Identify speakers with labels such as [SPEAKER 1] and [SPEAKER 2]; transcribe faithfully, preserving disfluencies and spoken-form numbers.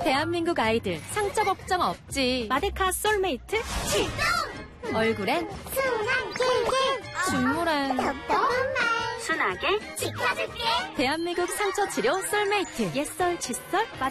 [SPEAKER 1] 대한민국 아이들 상처 걱정 없지. 마데카 솔메이트
[SPEAKER 2] 출동!
[SPEAKER 1] 얼굴엔
[SPEAKER 2] 순한 길게
[SPEAKER 1] 중물엔
[SPEAKER 2] 똑똑한 말
[SPEAKER 1] 순하게
[SPEAKER 2] 지켜줄게.
[SPEAKER 1] 대한민국 상처 치료 솔메이트 옛설 칫솔 마데카